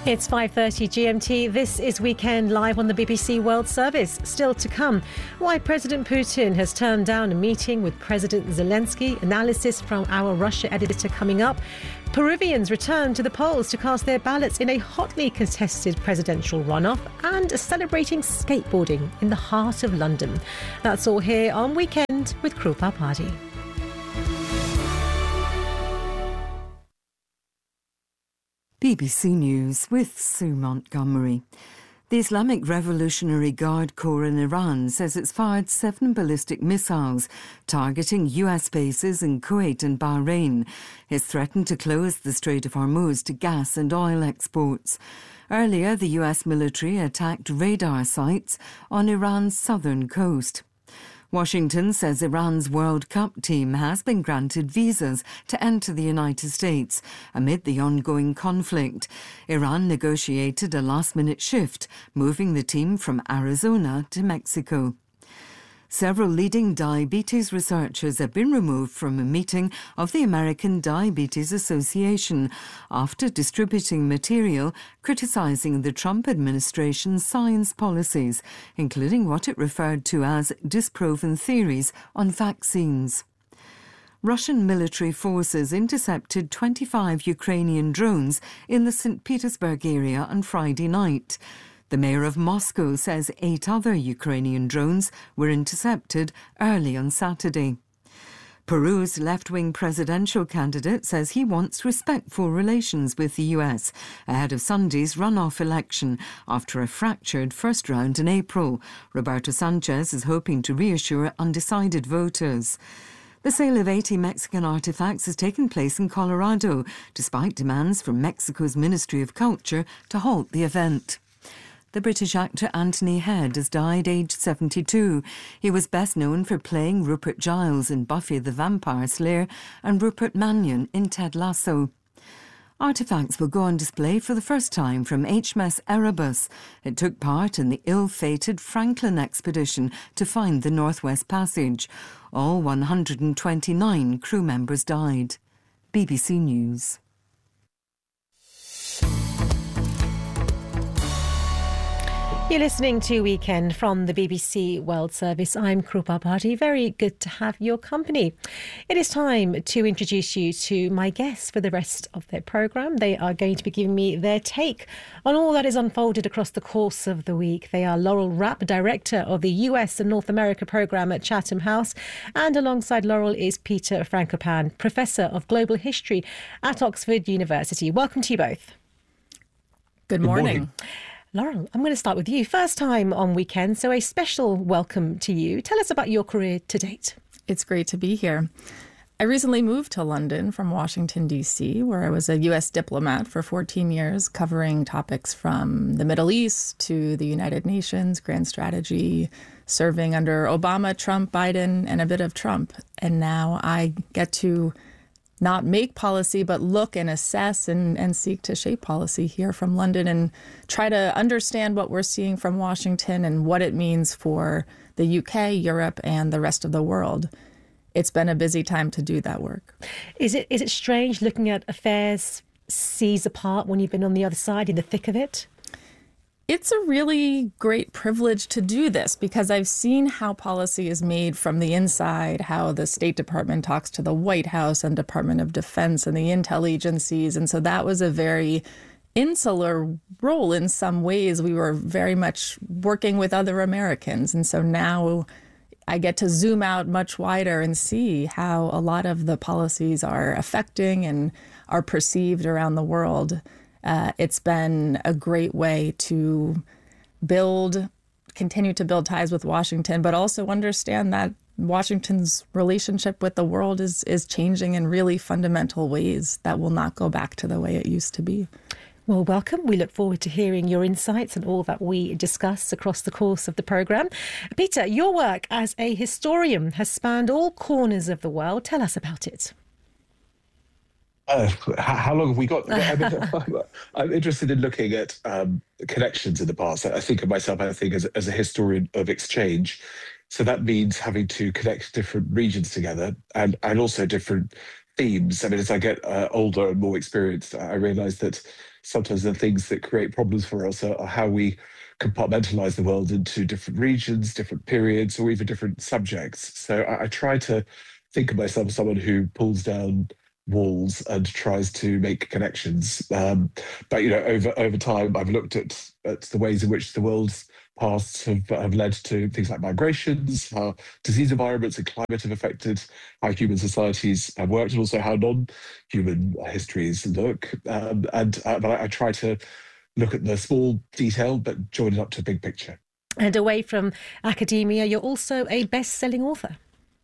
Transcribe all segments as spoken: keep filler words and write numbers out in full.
It's five thirty G M T. This is Weekend Live on the B B C World Service. Still to come, why President Putin has turned down a meeting with President Zelensky. Analysis from our Russia editor coming up. Peruvians return to the polls to cast their ballots in a hotly contested presidential runoff, and celebrating skateboarding in the heart of London. That's all here on Weekend with Krupa Party. B B C News with Sue Montgomery. The Islamic Revolutionary Guard Corps in Iran says it's fired seven ballistic missiles targeting U S bases in Kuwait and Bahrain. It's threatened to close the Strait of Hormuz to gas and oil exports. Earlier, the U S military attacked radar sites on Iran's southern coast. Washington says Iran's World Cup team has been granted visas to enter the United States amid the ongoing conflict. Iran negotiated a last-minute shift, moving the team from Arizona to Mexico. Several leading diabetes researchers have been removed from a meeting of the American Diabetes Association after distributing material criticising the Trump administration's science policies, including what it referred to as disproven theories on vaccines. Russian military forces intercepted twenty-five Ukrainian drones in the Saint Petersburg area on Friday night. The mayor of Moscow says eight other Ukrainian drones were intercepted early on Saturday. Peru's left-wing presidential candidate says he wants respectful relations with the U S ahead of Sunday's runoff election after a fractured first round in April. Roberto Sanchez is hoping to reassure undecided voters. The sale of eighty Mexican artefacts has taken place in Colorado, despite demands from Mexico's Ministry of Culture to halt the event. The British actor Anthony Head has died aged seventy-two. He was best known for playing Rupert Giles in Buffy the Vampire Slayer and Rupert Mannion in Ted Lasso. Artefacts will go on display for the first time from H M S Erebus. It took part in the ill-fated Franklin expedition to find the Northwest Passage. All one hundred twenty-nine crew members died. B B C News. You're listening to Weekend from the B B C World Service. I'm Krupa Party. Very good to have your company. It is time to introduce you to my guests for the rest of their programme. They are going to be giving me their take on all that is unfolded across the course of the week. They are Laurel Rapp, Director of the U S and North America programme at Chatham House. And alongside Laurel is Peter Frankopan, Professor of Global History at Oxford University. Welcome to you both. Good morning. Good morning. Laurel, I'm going to start with you. First time on Weekend, so a special welcome to you. Tell us about your career to date. It's great to be here. I recently moved to London from Washington, D C, where I was a U S diplomat for fourteen years, covering topics from the Middle East to the United Nations, grand strategy, serving under Obama, Trump, Biden, and a bit of Trump. And now I get to not make policy, but look and assess and, and seek to shape policy here from London and try to understand what we're seeing from Washington and what it means for the U K, Europe, and the rest of the world. It's been a busy time to do that work. Is it is it strange looking at affairs seas apart when you've been on the other side, in the thick of it? It's a really great privilege to do this because I've seen how policy is made from the inside, how the State Department talks to the White House and Department of Defense and the intel agencies. And so that was a very insular role in some ways. We were very much working with other Americans. And so now I get to zoom out much wider and see how a lot of the policies are affecting and are perceived around the world. Uh, it's been a great way to build, continue to build ties with Washington, but also understand that Washington's relationship with the world is is changing in really fundamental ways that will not go back to the way it used to be. Well, welcome. We look forward to hearing your insights and all that we discuss across the course of the programme. Peter, your work as a historian has spanned all corners of the world. Tell us about it. Uh, how long have we got? I mean, I'm interested in looking at um, connections in the past. I think of myself, I think, as, as a historian of exchange. So that means having to connect different regions together and, and also different themes. I mean, as I get uh, older and more experienced, I realise that sometimes the things that create problems for us are, are how we compartmentalise the world into different regions, different periods, or even different subjects. So I, I try to think of myself as someone who pulls down walls and tries to make connections. Um, but, you know, over over time, I've looked at, at the ways in which the world's pasts have, have led to things like migrations, how disease environments and climate have affected how human societies have worked, and also how non-human histories look. Um, and uh, but I, I try to look at the small detail, but join it up to a big picture. And away from academia, you're also a best-selling author.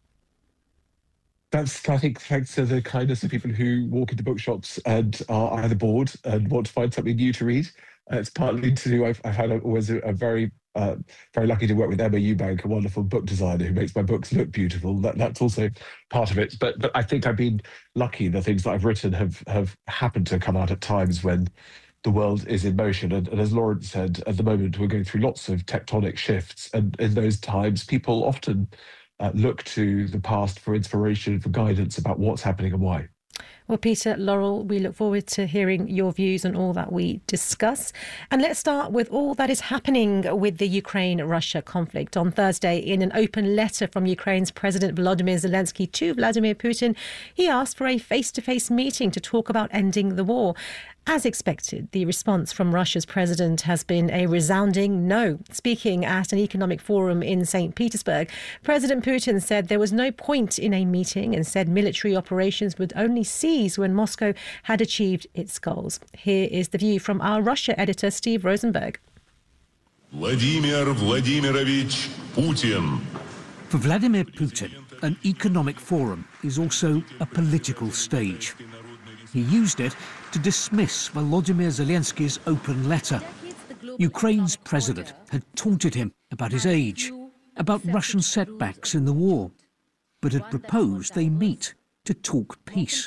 That's, I think, thanks to the kindness of people who walk into bookshops and are either bored and want to find something new to read. Uh, it's partly to do, I've, I've had a, always a, a very, uh, very lucky to work with Emma Eubank, a wonderful book designer who makes my books look beautiful. That, that's also part of it. But but I think I've been lucky. The things that I've written have, have happened to come out at times when the world is in motion. And, and as Lawrence said, at the moment, we're going through lots of tectonic shifts. And in those times, people often Uh, look to the past for inspiration, for guidance about what's happening and why. Well, Peter, Laurel, we look forward to hearing your views on all that we discuss. And let's start with all that is happening with the Ukraine-Russia conflict. On Thursday, in an open letter from Ukraine's President Volodymyr Zelensky to Vladimir Putin, he asked for a face-to-face meeting to talk about ending the war. As expected, the response from Russia's president has been a resounding no. Speaking at an economic forum in Saint Petersburg, President Putin said there was no point in a meeting and said military operations would only cease when Moscow had achieved its goals. Here is the view from our Russia editor, Steve Rosenberg. Vladimir Vladimirovich Putin. For Vladimir Putin, an economic forum is also a political stage. He used it to dismiss Volodymyr Zelensky's open letter. Ukraine's president had taunted him about his age, about Russian setbacks in the war, but had proposed they meet to talk peace.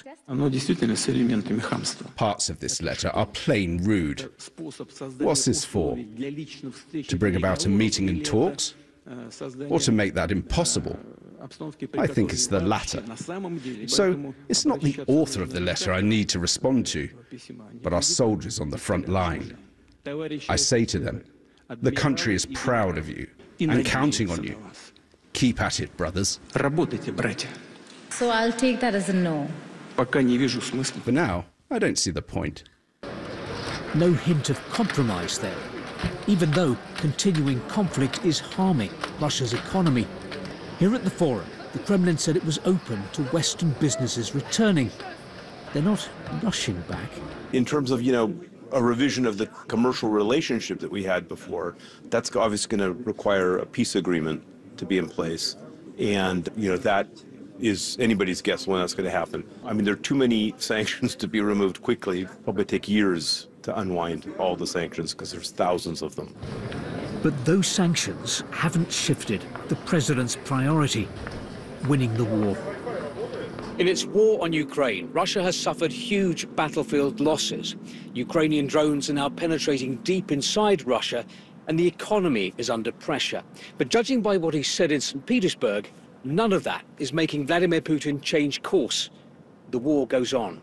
Parts of this letter are plain rude. What's this for? To bring about a meeting and talks? Or to make that impossible? I think it's the latter. So it's not the author of the letter I need to respond to, but our soldiers on the front line. I say to them, the country is proud of you and counting on you. Keep at it, brothers. So I'll take that as a no. For now, I don't see the point. No hint of compromise there, even though continuing conflict is harming Russia's economy. Here at the forum, the Kremlin said it was open to Western businesses returning. They're not rushing back. In terms of, you know, a revision of the commercial relationship that we had before, that's obviously going to require a peace agreement to be in place. And, you know, that is anybody's guess when that's going to happen. I mean, there are too many sanctions to be removed quickly. It'll probably take years to unwind all the sanctions because there's thousands of them. But those sanctions haven't shifted the president's priority, winning the war. In its war on Ukraine, Russia has suffered huge battlefield losses. Ukrainian drones are now penetrating deep inside Russia, and the economy is under pressure. But judging by what he said in Saint Petersburg, none of that is making Vladimir Putin change course. The war goes on.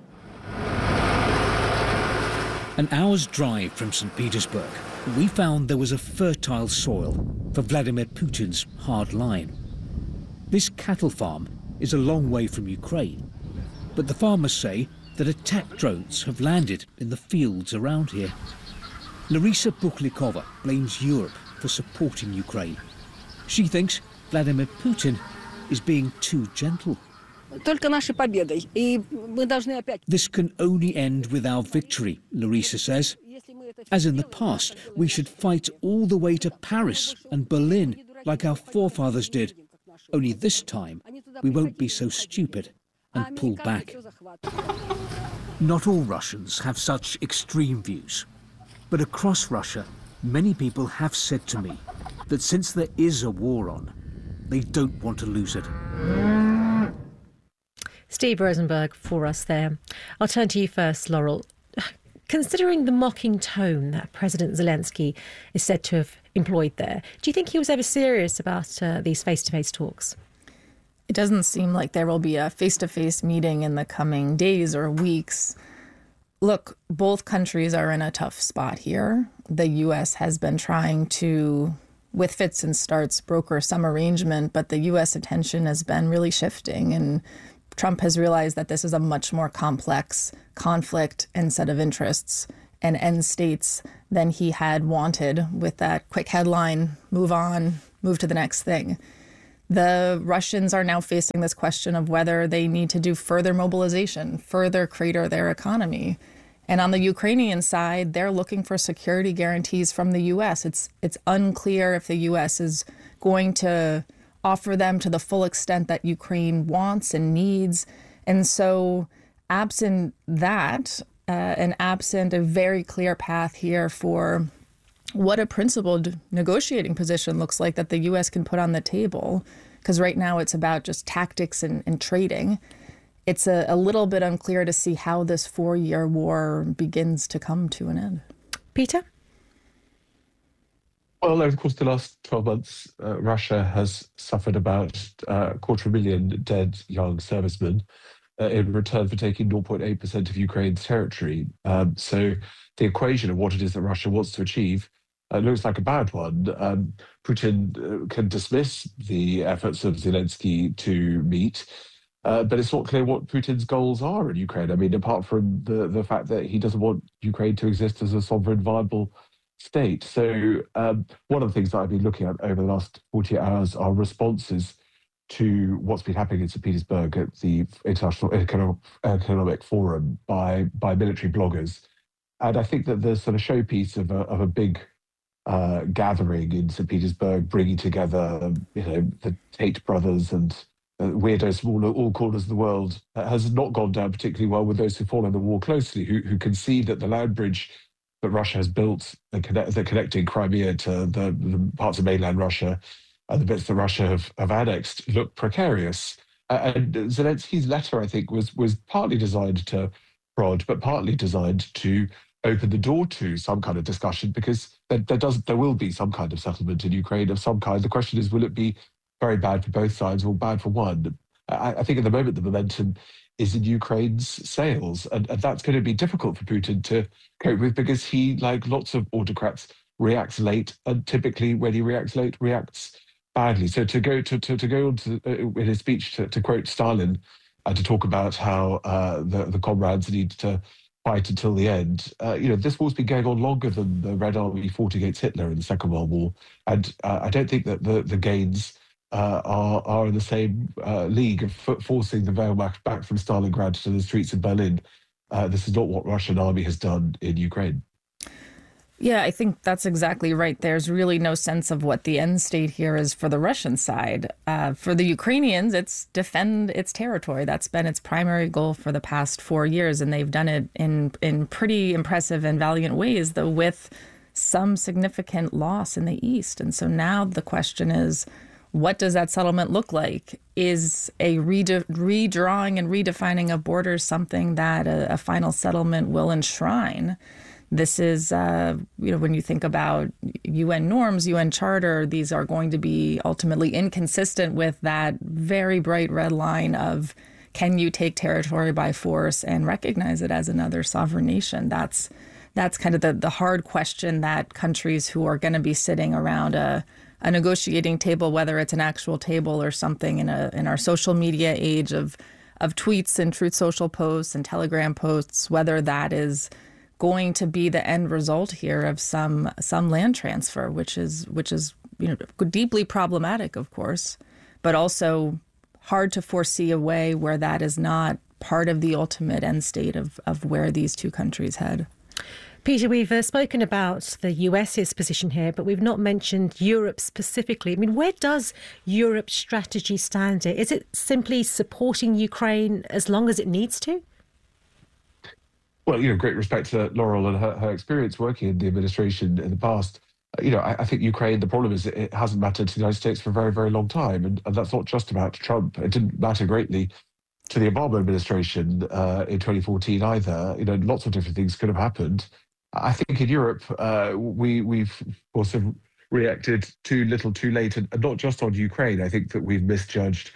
An hour's drive from Saint Petersburg, we found there was a fertile soil for Vladimir Putin's hard line. This cattle farm is a long way from Ukraine, but the farmers say that attack drones have landed in the fields around here. Larisa Buklikova blames Europe for supporting Ukraine. She thinks Vladimir Putin is being too gentle. This can only end with our victory, Larisa says. As in the past, we should fight all the way to Paris and Berlin like our forefathers did. Only this time, we won't be so stupid and pull back. Not all Russians have such extreme views. But across Russia, many people have said to me that since there is a war on, they don't want to lose it. Steve Rosenberg for us there. I'll turn to you first, Laurel. Considering the mocking tone that President Zelensky is said to have employed there, do you think he was ever serious about uh, these face-to-face talks? It doesn't seem like there will be a face-to-face meeting in the coming days or weeks. Look, both countries are in a tough spot here. The U S has been trying to, with fits and starts, broker some arrangement, but the U S attention has been really shifting, and Trump has realized that this is a much more complex conflict and set of interests and end states than he had wanted with that quick headline, move on, move to the next thing. The Russians are now facing this question of whether they need to do further mobilization, further crater their economy. And on the Ukrainian side, they're looking for security guarantees from the U S. It's it's unclear if the U S is going to offer them to the full extent that Ukraine wants and needs. And so absent that, uh, and absent a very clear path here for what a principled negotiating position looks like that the U S can put on the table, because right now it's about just tactics and, and trading. It's a, a little bit unclear to see how this four-year war begins to come to an end. Peter? Well, over the course of the last twelve months, uh, Russia has suffered about uh, a quarter of a million dead young servicemen uh, in return for taking zero point eight percent of Ukraine's territory. Um, so the equation of what it is that Russia wants to achieve uh, looks like a bad one. Um, Putin uh, can dismiss the efforts of Zelensky to meet, uh, but it's not clear what Putin's goals are in Ukraine. I mean, apart from the, the fact that he doesn't want Ukraine to exist as a sovereign, viable state. So um, one of the things that I've been looking at over the last forty-eight hours are responses to what's been happening in Saint Petersburg at the International Economic, Economic Forum by by military bloggers. And I think that the sort of showpiece of a, of a big uh, gathering in Saint Petersburg, bringing together, you know, the Tate brothers and uh, weirdos from all, all corners of the world, uh, has not gone down particularly well with those who follow the war closely, who, who can see that the land bridge that Russia has built, the, connect, the connecting Crimea to the, the parts of mainland Russia and the bits that Russia have, have annexed, look precarious. Uh, and Zelensky's letter, I think, was was partly designed to prod, but partly designed to open the door to some kind of discussion, because there, there does there will be some kind of settlement in Ukraine of some kind. The question is, will it be very bad for both sides or bad for one? I, I think at the moment the momentum is in Ukraine's sails, and, and that's going to be difficult for Putin to cope with, because he, like lots of autocrats, reacts late, and typically when he reacts late, reacts badly. So to go to to, to go on to, uh, in his speech to, to quote Stalin and to talk about how uh, the the comrades need to fight until the end, uh, you know, this war's been going on longer than the Red Army fought against Hitler in the Second World War, and uh, I don't think that the the gains Uh, are are in the same uh, league of f- forcing the Wehrmacht back from Stalingrad to the streets of Berlin. Uh, this is not what Russian army has done in Ukraine. Yeah, I think that's exactly right. There's really no sense of what the end state here is for the Russian side. Uh, for the Ukrainians, it's defend its territory. That's been its primary goal for the past four years, and they've done it in in pretty impressive and valiant ways, though with some significant loss in the East. And so now the question is, what does that settlement look like? Is a rede- redrawing and redefining of borders something that a, a final settlement will enshrine? This is, uh, you know, when you think about U N norms, U N charter, these are going to be ultimately inconsistent with that very bright red line of, can you take territory by force and recognize it as another sovereign nation? That's that's kind of the, the hard question that countries who are going to be sitting around a a negotiating table, whether it's an actual table or something in a in our social media age of of tweets and Truth Social posts and Telegram posts, whether that is going to be the end result here of some some land transfer, which is which is you know deeply problematic, of course, but also hard to foresee a way where that is not part of the ultimate end state of of where these two countries head. Peter, we've uh, spoken about the US's position here, but we've not mentioned Europe specifically. I mean, where does Europe's strategy stand here? Is it simply supporting Ukraine as long as it needs to? Well, you know, great respect to Laurel and her, her experience working in the administration in the past. You know, I, I think Ukraine, the problem is it hasn't mattered to the United States for a very, very long time. And, and that's not just about Trump. It didn't matter greatly to the Obama administration uh, in twenty fourteen either. You know, lots of different things could have happened. I think in Europe, uh, we, we've also reacted too little, too late, and, and not just on Ukraine. I think that we've misjudged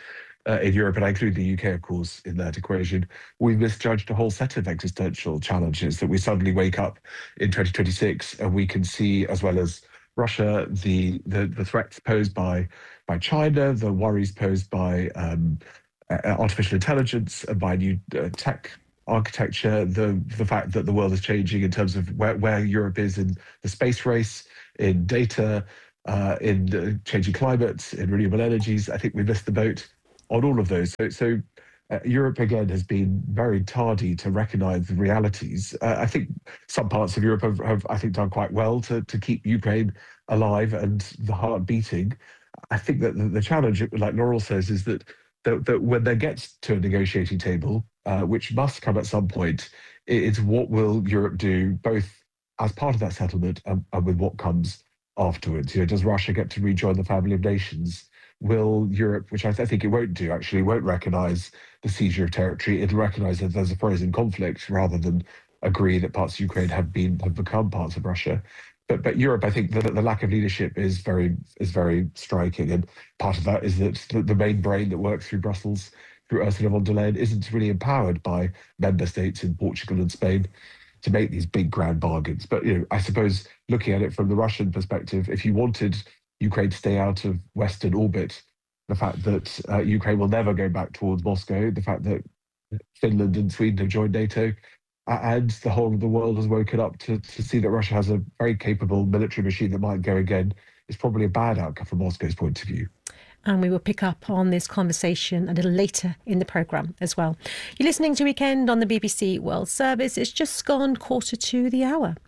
uh, in Europe, and I include the U K, of course, in that equation, we've misjudged a whole set of existential challenges that we suddenly wake up in twenty twenty-six and we can see, as well as Russia, the the, the threats posed by by China, the worries posed by um, artificial intelligence, and by new uh, tech architecture, the the fact that the world is changing in terms of where, where Europe is in the space race, in data, uh, in uh, changing climates, in renewable energies. I think we missed the boat on all of those. So, so uh, Europe, again, has been very tardy to recognise the realities. Uh, I think some parts of Europe have, have, I think, done quite well to, to keep Ukraine alive and the heart beating. I think that the, the challenge, like Laurel says, is that, that, that when there gets to a negotiating table, uh, which must come at some point, it's what will Europe do, both as part of that settlement and, and with what comes afterwards. You know, does Russia get to rejoin the family of nations? Will Europe, which I, th- I think it won't do, actually, won't recognise the seizure of territory. It'll recognise that there's a frozen conflict rather than agree that parts of Ukraine have been have become parts of Russia. But but Europe, I think that the lack of leadership is very is very striking, and part of that is that the, the main brain that works through Brussels, through Ursula von der Leyen, isn't really empowered by member states in Portugal and Spain to make these big grand bargains. But you know, I suppose looking at it from the Russian perspective, if you wanted Ukraine to stay out of Western orbit, the fact that uh, Ukraine will never go back towards Moscow, the fact that Finland and Sweden have joined NATO, uh, and the whole of the world has woken up to, to see that Russia has a very capable military machine that might go again, is probably a bad outcome from Moscow's point of view. And we will pick up on this conversation a little later in the programme as well. You're listening to Weekend on the B B C World Service. It's just gone quarter to the hour.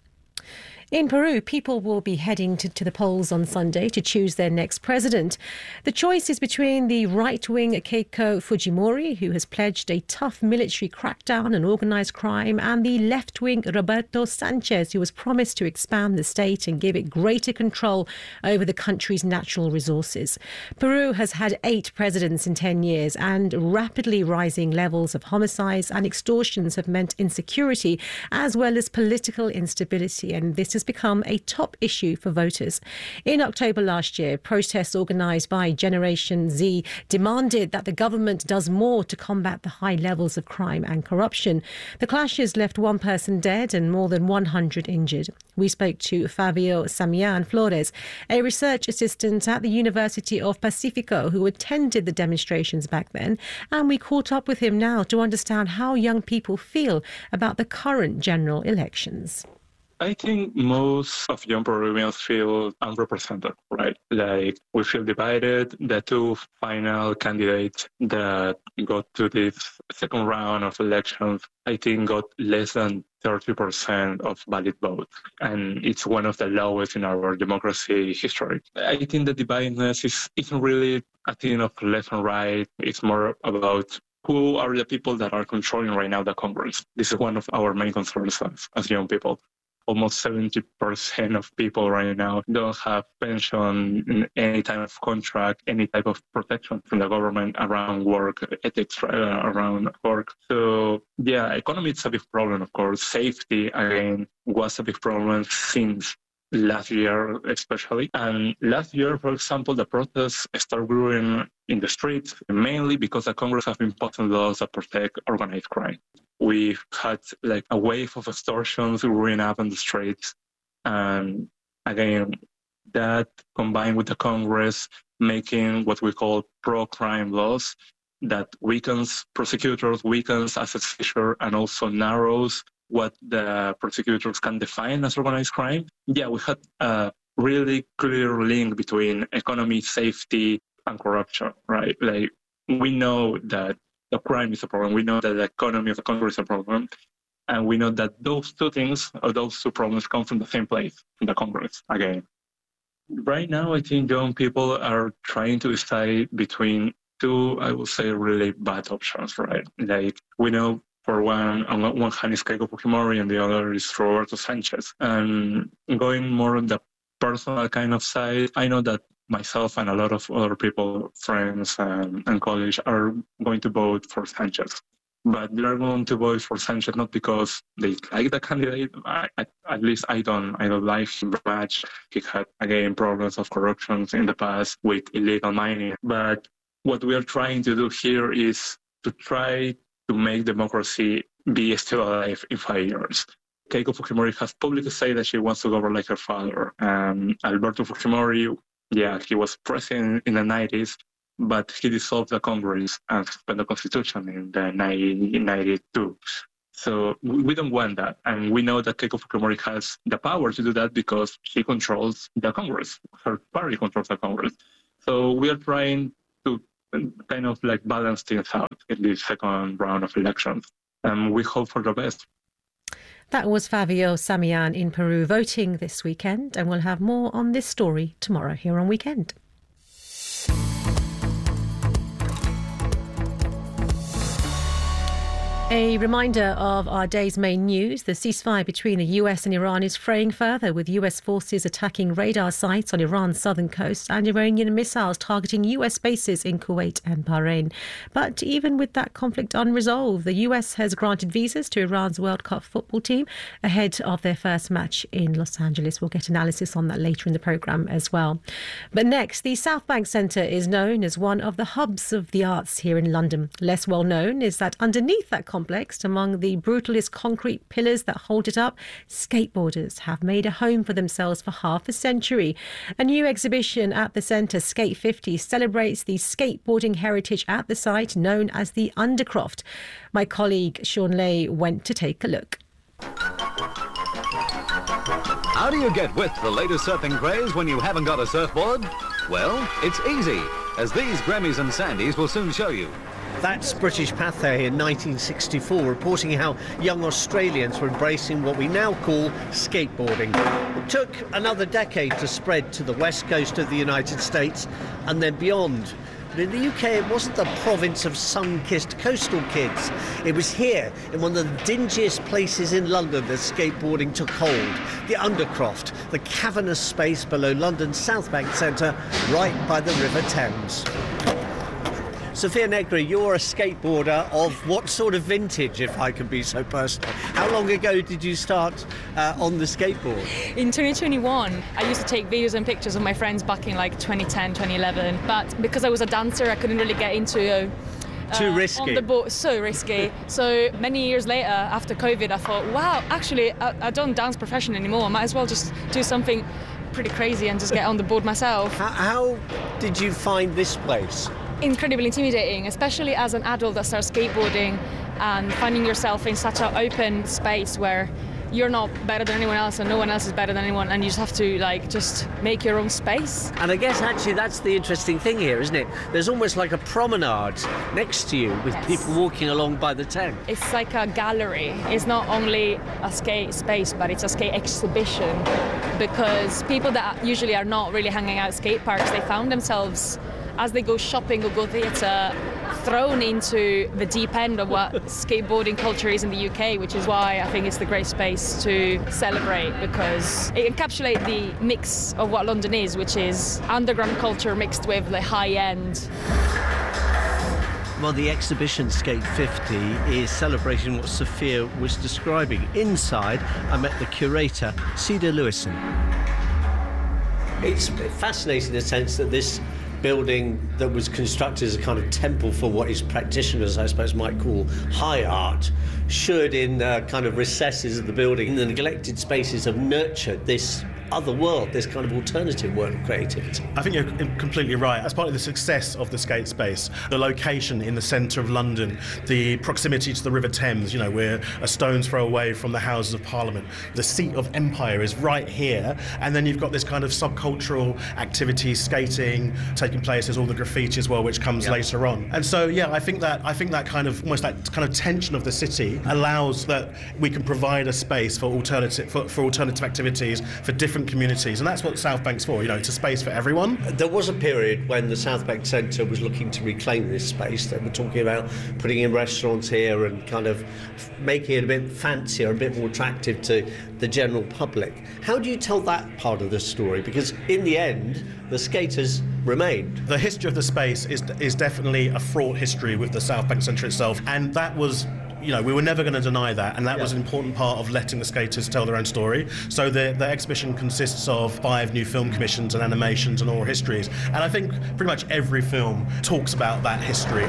In Peru, people will be heading to, to the polls on Sunday to choose their next president. The choice is between the right-wing Keiko Fujimori, who has pledged a tough military crackdown on organised crime, and the left-wing Roberto Sanchez, who has promised to expand the state and give it greater control over the country's natural resources. Peru has had eight presidents in ten years, and rapidly rising levels of homicides and extortions have meant insecurity as well as political instability, and this has become a top issue for voters. In October last year, protests organised by Generation Z demanded that the government does more to combat the high levels of crime and corruption. The clashes left one person dead and more than one hundred injured. We spoke to Fabio Samian Flores, a research assistant at the University of Pacifico who attended the demonstrations back then, and we caught up with him now to understand how young people feel about the current general elections. I think most of young Peruvians feel unrepresented, right? Like, we feel divided. The two final candidates that got to this second round of elections, I think, got less than thirty percent of valid votes. And it's one of the lowest in our democracy history. I think the dividedness is, isn't really a thing of left and right. It's more about who are the people that are controlling right now the Congress. This is one of our main concerns as, as young people. Almost seventy percent of people right now don't have pension, any type of contract, any type of protection from the government around work, ethics around work. So, yeah, economy is a big problem, of course. Safety, again, was a big problem since last year, especially. And last year, for example, the protests started growing in the streets, mainly because the Congress has been passing laws that protect organized crime. We've had like a wave of extortions growing up on the streets. And again, that combined with the Congress making what we call pro-crime laws that weakens prosecutors, weakens asset seizure, and also narrows what the prosecutors can define as organized crime. Yeah, we had a really clear link between economy, safety, and corruption, right? Like, we know that the crime is a problem. We know that the economy of the country is a problem. And we know that those two things, or those two problems, come from the same place, from the Congress, again. Right now, I think young people are trying to decide between two, I would say, really bad options, right? Like, we know, for one, on one hand is Keiko Fujimori, and the other is Roberto Sanchez. And going more on the personal kind of side, I know that myself and a lot of other people, friends and, and colleagues, are going to vote for Sanchez. But they're going to vote for Sanchez not because they like the candidate. I, I, at least I don't. I don't like him very much. He had, again, problems of corruption in the past with illegal mining. But what we are trying to do here is to try to make democracy be still alive in five years. Keiko Fujimori has publicly said that she wants to govern like her father. Um, Alberto Fujimori, yeah, he was president in the nineties, but he dissolved the Congress and suspended the Constitution in the nineteen ninety-two. So we don't want that. And we know that Keiko Fujimori has the power to do that because she controls the Congress. Her party controls the Congress. So we are trying to kind of like balance things out in this second round of elections. And we hope for the best. That was Fabio Samian in Peru voting this weekend. And we'll have more on this story tomorrow here on Weekend. A reminder of our day's main news. The ceasefire between the U S and Iran is fraying further, with U S forces attacking radar sites on Iran's southern coast and Iranian missiles targeting U S bases in Kuwait and Bahrain. But even with that conflict unresolved, the U S has granted visas to Iran's World Cup football team ahead of their first match in Los Angeles. We'll get analysis on that later in the programme as well. But next, the South Bank Centre is known as one of the hubs of the arts here in London. Less well known is that underneath that complex, among the brutalist concrete pillars that hold it up, skateboarders have made a home for themselves for half a century. A new exhibition at the centre, Skate fifty, celebrates the skateboarding heritage at the site, known as the Undercroft. My colleague Sean Lay went to take a look. How do you get with the latest surfing craze when you haven't got a surfboard? Well, it's easy, as these Grammys and Sandys will soon show you. That's British Pathé in nineteen sixty-four, reporting how young Australians were embracing what we now call skateboarding. It took another decade to spread to the west coast of the United States and then beyond. But in the U K, it wasn't the province of sun-kissed coastal kids. It was here, in one of the dingiest places in London, that skateboarding took hold. The Undercroft, the cavernous space below London's South Bank Centre, right by the River Thames. Sophia Negri, you're a skateboarder of what sort of vintage, if I can be so personal? How long ago did you start uh, on the skateboard? In twenty twenty-one, I used to take videos and pictures of my friends back in like twenty ten, twenty eleven. But because I was a dancer, I couldn't really get into uh, Too risky. On the board, so risky. So many years later, after COVID, I thought, wow, actually, I, I don't dance professionally anymore. I might as well just do something pretty crazy and just get on the board myself. How, how did you find this place? Incredibly intimidating, especially as an adult that starts skateboarding and finding yourself in such an open space where you're not better than anyone else and no one else is better than anyone, and you just have to like just make your own space. And I guess actually that's the interesting thing here, isn't it? There's almost like a promenade next to you with yes. people walking along by the Thames. It's like a gallery. It's not only a skate space, but it's a skate exhibition, because people that usually are not really hanging out at skate parks, they found themselves, as they go shopping or go theatre, thrown into the deep end of what skateboarding culture is in the U K, which is why I think it's the great space to celebrate, because it encapsulates the mix of what London is, which is underground culture mixed with the high end. Well, the exhibition Skate fifty is celebrating what Sophia was describing. Inside, I met the curator, Cedar Lewison. It's fascinating in the sense that this building that was constructed as a kind of temple for what his practitioners, I suppose, might call high art, should, in uh, kind of recesses of the building, in the neglected spaces, have nurtured this other world, this kind of alternative world of creativity. I think you're completely right. As part of the success of the skate space, the location in the centre of London, the proximity to the River Thames, you know, we're a stone's throw away from the Houses of Parliament. The seat of empire is right here, and then you've got this kind of subcultural activity, skating, taking place. There's all the graffiti as well, which comes yep. later on. And so, yeah, I think that I think that kind of almost that kind of tension of the city allows that we can provide a space for alternative for, for alternative activities for different communities, and that's what South Bank's for. You know, it's a space for everyone. There was a period when the South Bank Centre was looking to reclaim this space. They were talking about putting in restaurants here and kind of making it a bit fancier, a bit more attractive to the general public. How do you tell that part of the story? Because in the end, the skaters remained. The history of the space is is definitely a fraught history with the South Bank Centre itself, and that was you know, we were never going to deny that, and that yeah. was an important part of letting the skaters tell their own story. So the, the exhibition consists of five new film commissions and animations and oral histories, and I think pretty much every film talks about that history.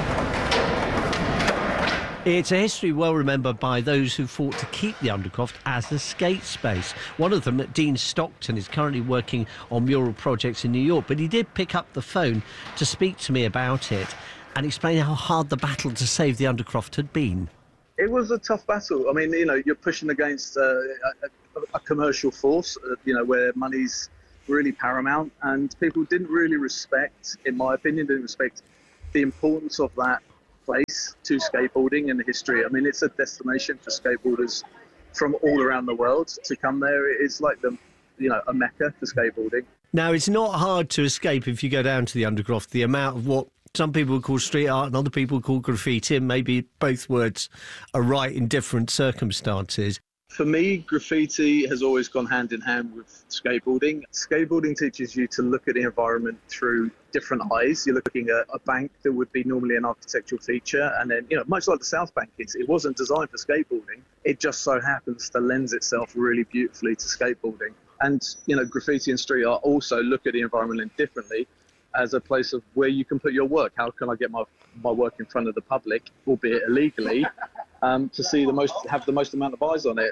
It's a history well remembered by those who fought to keep the Undercroft as a skate space. One of them, Dean Stockton, is currently working on mural projects in New York, but he did pick up the phone to speak to me about it and explain how hard the battle to save the Undercroft had been. It was a tough battle. I mean, you know, you're pushing against uh, a, a commercial force, uh, you know, where money's really paramount, and people didn't really respect, in my opinion, didn't respect the importance of that place to skateboarding and the history. I mean, it's a destination for skateboarders from all around the world to come there. It's like the, you know, a mecca for skateboarding. Now, it's not hard to escape if you go down to the Undercroft. The amount of what some people call street art and other people call graffiti, and maybe both words are right in different circumstances. For me, graffiti has always gone hand in hand with skateboarding. Skateboarding teaches you to look at the environment through different eyes. You're looking at a bank that would be normally an architectural feature, and then, you know, much like the South Bank is, it wasn't designed for skateboarding. It just so happens to lend itself really beautifully to skateboarding. And, you know, graffiti and street art also look at the environment differently as a place of where you can put your work. How can I get my, my work in front of the public, albeit illegally, um, to see the most, have the most amount of eyes on it?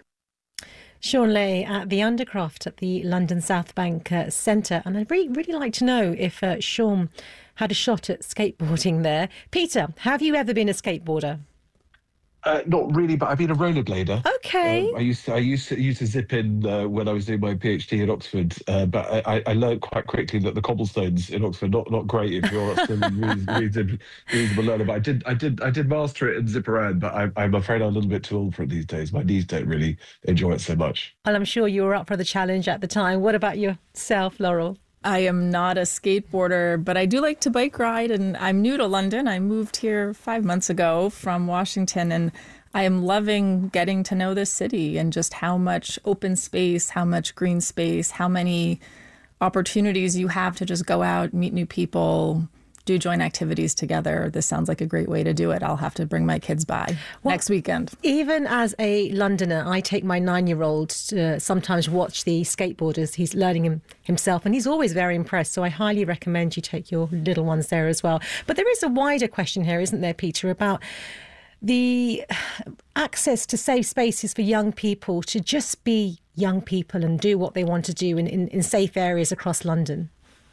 Sean Ley at the Undercroft at the London South Bank uh, Centre. And I'd really, really like to know if uh, Sean had a shot at skateboarding there. Peter, have you ever been a skateboarder? Uh, not really, but I've been a rollerblader. Okay. Um, I used to I used to used to zip in uh, when I was doing my PhD at Oxford, uh, but I, I learned quite quickly that the cobblestones in Oxford not not great if you're still a reasonable, reasonable learner. But I did I did I did master it and zip around. But I, I'm afraid I'm a little bit too old for it these days. My knees don't really enjoy it so much. Well, I'm sure you were up for the challenge at the time. What about yourself, Laurel? I am not a skateboarder, but I do like to bike ride, and I'm new to London. I moved here five months ago from Washington, and I am loving getting to know this city and just how much open space, how much green space, how many opportunities you have to just go out, meet new people, do joint activities together. This sounds like a great way to do it. I'll have to bring my kids by well, next weekend. Even as a Londoner, I take my nine-year-old to sometimes watch the skateboarders. He's learning him himself, and he's always very impressed. So I highly recommend you take your little ones there as well. But there is a wider question here, isn't there, Peter, about the access to safe spaces for young people to just be young people and do what they want to do in, in, in safe areas across London.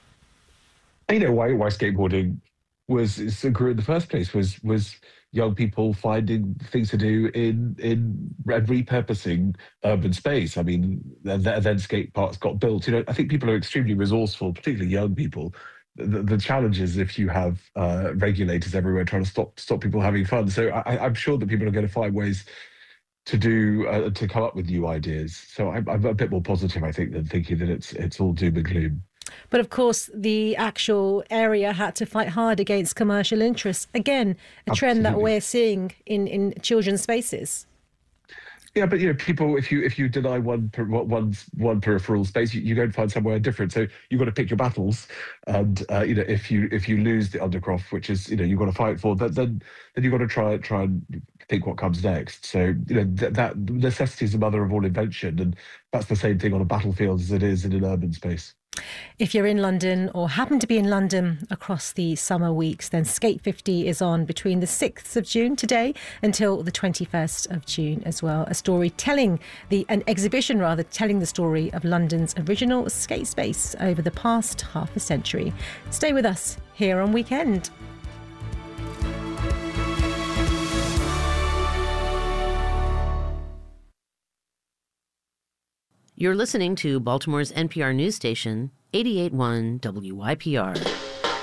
You know why why skateboarding was grew in the first place was was young people finding things to do in in and repurposing urban space. I mean, then, then skate parks got built. You know, I think people are extremely resourceful, particularly young people. The, the challenge is if you have uh, regulators everywhere trying to stop stop people having fun. So I, I'm sure that people are going to find ways to do uh, to come up with new ideas. So I'm, I'm a bit more positive, I think, than thinking that it's it's all doom and gloom. But of course, the actual area had to fight hard against commercial interests. Again, a trend Absolutely. that we're seeing in, in children's spaces. Yeah, but you know, people, if you if you deny one one one peripheral space, you, you go and find somewhere different. So you've got to pick your battles, and uh, you know, if you if you lose the Undercroft, which is you know you've got to fight for, then then then you've got to try try and think what comes next. So you know th- that necessity is the mother of all invention, and that's the same thing on a battlefield as it is in an urban space. If you're in London or happen to be in London across the summer weeks, then Skate fifty is on between the sixth of June today until the twenty-first of June as well. A story telling the, an exhibition rather, telling the story of London's original skate space over the past half a century. Stay with us here on Weekend. You're listening to Baltimore's N P R news station, eighty-eight point one W Y P R.